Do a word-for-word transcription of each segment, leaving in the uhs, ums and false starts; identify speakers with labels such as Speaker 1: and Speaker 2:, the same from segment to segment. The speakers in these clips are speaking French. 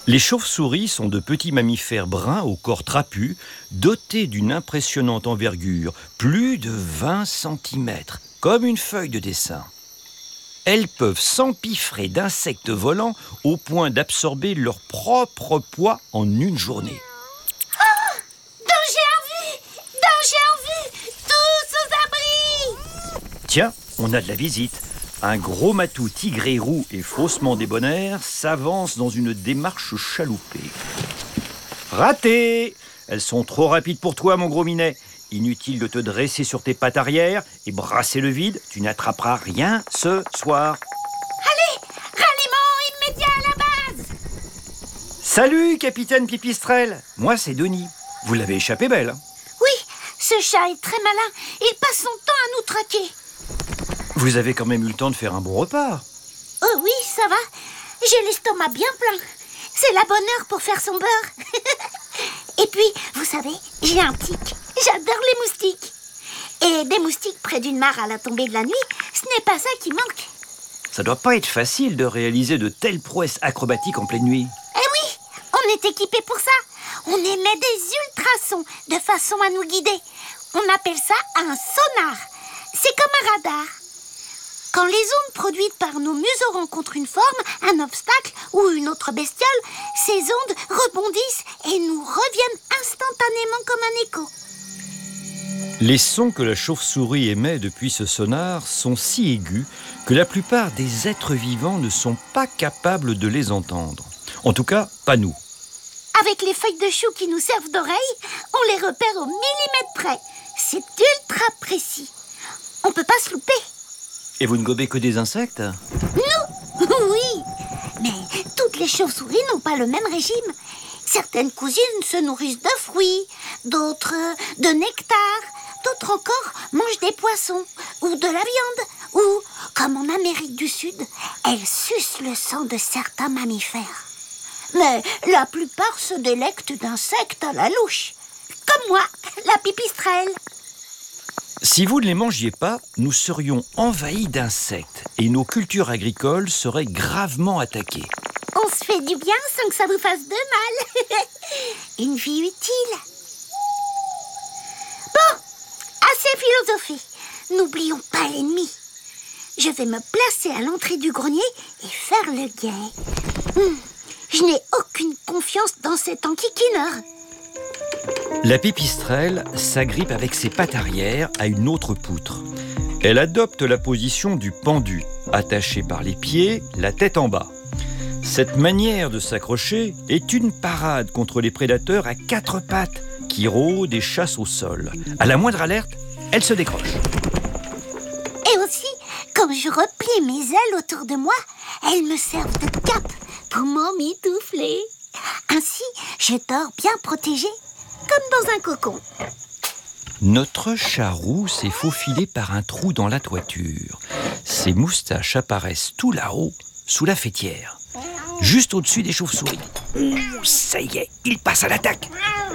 Speaker 1: Les chauves-souris sont de petits mammifères bruns au corps trapu, dotés d'une impressionnante envergure, plus de vingt centimètres, comme une feuille de dessin. Elles peuvent s'empiffrer d'insectes volants au point d'absorber leur propre poids en une journée.
Speaker 2: Oh, danger en vue! Danger en vue! Tous aux abris!
Speaker 1: Tiens, on a de la visite. Un gros matou tigré roux et faussement débonnaire s'avance dans une démarche chaloupée. Raté! Elles sont trop rapides pour toi, mon gros minet. Inutile de te dresser sur tes pattes arrière et brasser le vide, tu n'attraperas rien ce soir.
Speaker 2: Allez, ralliement immédiat à la base!
Speaker 1: Salut, capitaine Pipistrelle. Moi, c'est Denis. Vous l'avez échappé belle. Hein?
Speaker 2: Oui, ce chat est très malin. Il passe son temps à nous traquer.
Speaker 1: Vous avez quand même eu le temps de faire un bon repas.
Speaker 2: Oh oui, ça va. J'ai l'estomac bien plein. C'est la bonne heure pour faire son beurre. Et puis, vous savez, j'ai un tic. J'adore les moustiques. Et des moustiques près d'une mare à la tombée de la nuit, ce n'est pas ça qui manque.
Speaker 1: Ça doit pas être facile de réaliser de telles prouesses acrobatiques en pleine nuit.
Speaker 2: Eh oui, on est équipés pour ça. On émet des ultrasons de façon à nous guider. On appelle ça un sonar. C'est comme un radar. Quand les ondes produites par nos museaux rencontrent une forme, un obstacle ou une autre bestiole, ces ondes rebondissent et nous reviennent instantanément comme un écho.
Speaker 1: Les sons que la chauve-souris émet depuis ce sonar sont si aigus que la plupart des êtres vivants ne sont pas capables de les entendre. En tout cas, pas nous.
Speaker 2: Avec les feuilles de chou qui nous servent d'oreilles, on les repère au millimètre près. C'est ultra précis. On peut pas se louper.
Speaker 1: Et vous ne gobez que des insectes ?
Speaker 2: Nous, oui. Mais toutes les chauves-souris n'ont pas le même régime. Certaines cousines se nourrissent de fruits, d'autres de nectar, d'autres encore mangent des poissons ou de la viande. Ou, comme en Amérique du Sud, elles sucent le sang de certains mammifères. Mais la plupart se délectent d'insectes à la louche. Comme moi, la pipistrelle.
Speaker 1: Si vous ne les mangiez pas, nous serions envahis d'insectes et nos cultures agricoles seraient gravement attaquées.
Speaker 2: On se fait du bien sans que ça vous fasse de mal. Une vie utile. Bon, assez philosophé. N'oublions pas l'ennemi. Je vais me placer à l'entrée du grenier et faire le guet. Hum, je n'ai aucune confiance dans cet enquiquineur.
Speaker 1: La pipistrelle s'agrippe avec ses pattes arrière à une autre poutre. Elle adopte la position du pendu, attachée par les pieds, la tête en bas. Cette manière de s'accrocher est une parade contre les prédateurs à quatre pattes qui rôdent et chassent au sol. À la moindre alerte, elle se décroche.
Speaker 2: Et aussi, quand je replie mes ailes autour de moi, elles me servent de cape pour m'emmitoufler. Ainsi, je dors bien protégée, comme dans un cocon.
Speaker 1: Notre chat roux s'est faufilé par un trou dans la toiture. Ses moustaches apparaissent tout là-haut, sous la faîtière, juste au-dessus des chauves-souris. Ouh, ça y est, il passe à l'attaque.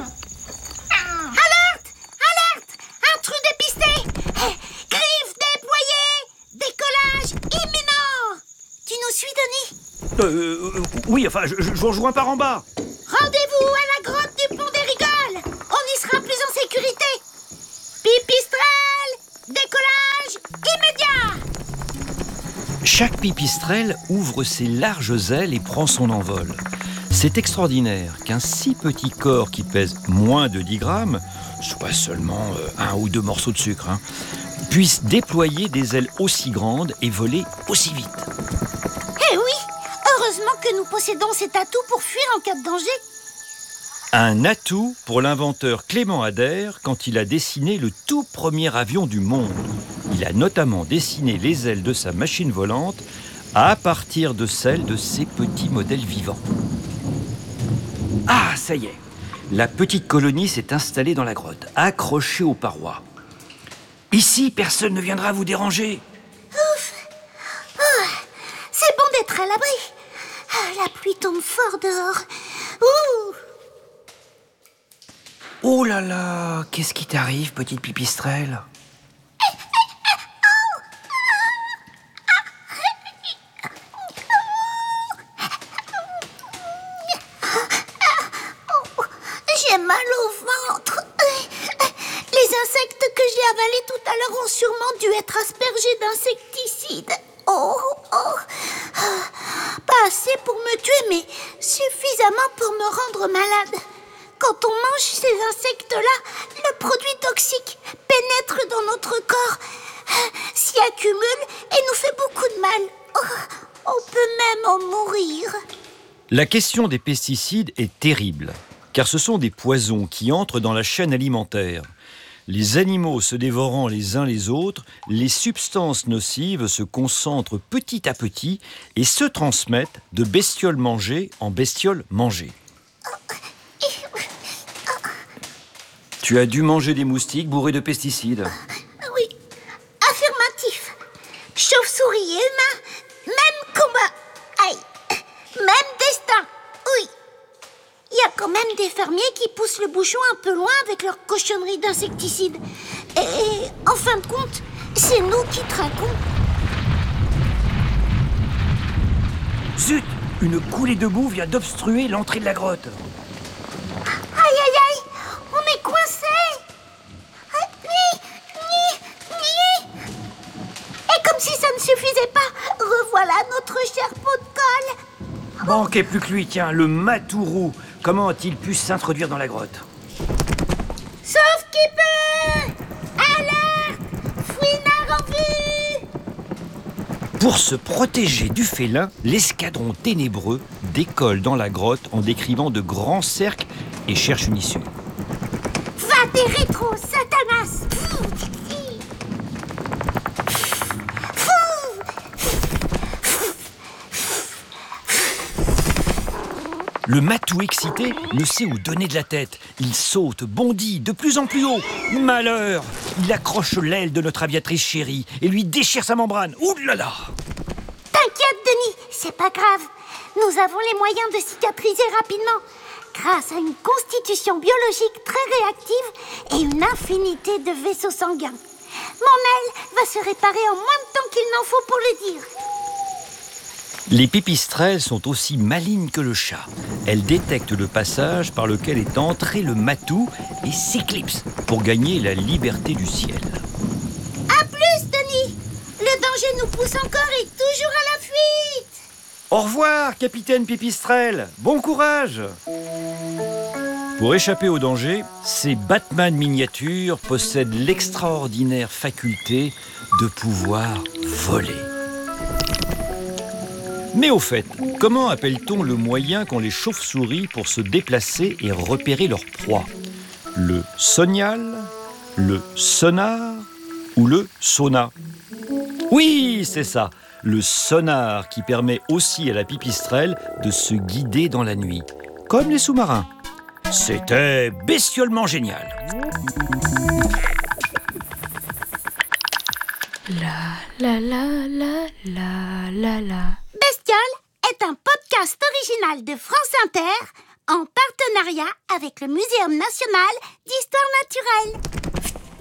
Speaker 2: Alerte! Alerte! Intrus dépisté! Griffes déployées! Décollage imminent! Tu nous suis, Denis?
Speaker 1: Euh, oui, enfin, je, je vous rejoins par en bas.
Speaker 2: Rendez-vous à la grotte du Pont des Rigoles. On y sera plus en sécurité. Pipistrelle, décollage immédiat.
Speaker 1: Chaque pipistrelle ouvre ses larges ailes et prend son envol. C'est extraordinaire qu'un si petit corps qui pèse moins de dix grammes, soit seulement euh, un ou deux morceaux de sucre, hein, puisse déployer des ailes aussi grandes et voler aussi vite.
Speaker 2: Eh oui, heureusement que nous possédons cet atout pour fuir en cas de danger.
Speaker 1: Un atout pour l'inventeur Clément Ader quand il a dessiné le tout premier avion du monde. Il a notamment dessiné les ailes de sa machine volante à partir de celles de ses petits modèles vivants. Ah, ça y est, la petite colonie s'est installée dans la grotte, accrochée aux parois. Ici, personne ne viendra vous déranger.
Speaker 2: Ouf. Oh, c'est bon d'être à l'abri. Ah, la pluie tombe fort dehors. Ouh.
Speaker 1: Oh là là, qu'est-ce qui t'arrive, petite pipistrelle ?
Speaker 2: mal au ventre. Les insectes que j'ai avalés tout à l'heure ont sûrement dû être aspergés d'insecticides. Oh, oh. Pas assez pour me tuer, mais suffisamment pour me rendre malade. Quand on mange ces insectes-là, le produit toxique pénètre dans notre corps, s'y accumule et nous fait beaucoup de mal. Oh, on peut même en mourir.
Speaker 1: La question des pesticides est terrible, car ce sont des poisons qui entrent dans la chaîne alimentaire. Les animaux se dévorant les uns les autres, les substances nocives se concentrent petit à petit et se transmettent de bestioles mangées en bestioles mangées. Tu as dû manger des moustiques bourrés de pesticides.
Speaker 2: Oui, affirmatif. Chauve-souris et humains, même combat. Aïe, même destin. Oui. Il y a quand même des fermiers qui poussent le bouchon un peu loin avec leur cochonnerie d'insecticides. Et, et en fin de compte, c'est nous qui trinquons.
Speaker 3: Zut! Une coulée de boue vient d'obstruer l'entrée de la grotte.
Speaker 2: Aïe, aïe, aïe! On est coincés! Ni, ni, ni. Et comme si ça ne suffisait pas, revoilà notre cher pot de colle.
Speaker 3: Manquait plus que lui, tiens, le matourou. Comment a-t-il pu s'introduire dans la grotte?
Speaker 2: Sauf qui peut! Alerte! Fouinard en vue!
Speaker 1: Pour se protéger du félin, l'escadron ténébreux décolle dans la grotte en décrivant de grands cercles et cherche une issue.
Speaker 2: Va des rétros, Satanas!
Speaker 1: Le matou excité ne sait où donner de la tête. Il saute, bondit de plus en plus haut. Malheur! Il accroche l'aile de notre aviatrice chérie et lui déchire sa membrane. Ouh là là!
Speaker 2: T'inquiète, Denis, c'est pas grave. Nous avons les moyens de cicatriser rapidement. Grâce à une constitution biologique très réactive et une infinité de vaisseaux sanguins. Mon aile va se réparer en moins de temps qu'il n'en faut pour le dire.
Speaker 1: Les pipistrelles sont aussi malignes que le chat. Elles détectent le passage par lequel est entré le matou et s'éclipsent pour gagner la liberté du ciel.
Speaker 2: À plus, Denis! Le danger nous pousse encore et toujours à la fuite!
Speaker 1: Au revoir, capitaine Pipistrelle. Bon courage! Pour échapper au danger, ces Batman miniatures possèdent l'extraordinaire faculté de pouvoir voler. Mais au fait, comment appelle-t-on le moyen qu'ont les chauves-souris pour se déplacer et repérer leur proie? Le sonial, le sonar ou le sonar? Oui, c'est ça, le sonar qui permet aussi à la pipistrelle de se guider dans la nuit, comme les sous-marins. C'était bestiolement génial.
Speaker 4: La la la la la la la.
Speaker 2: Bestiole est un podcast original de France Inter en partenariat avec le Muséum national d'histoire naturelle.